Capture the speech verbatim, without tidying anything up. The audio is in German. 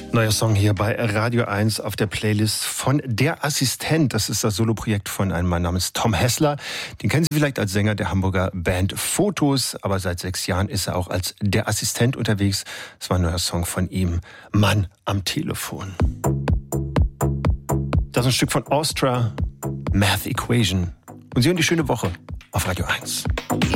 Neuer Song hier bei Radio eins auf der Playlist von Der Assistent. Das ist das Soloprojekt von einem Mann namens Tom Hessler. Den kennen Sie vielleicht als Sänger der Hamburger Band Fotos, aber seit sechs Jahren ist er auch als Der Assistent unterwegs. Das war ein neuer Song von ihm, Mann am Telefon. Das ist ein Stück von Austra, Math Equation. Und Sie hören die schöne Woche auf Radio eins.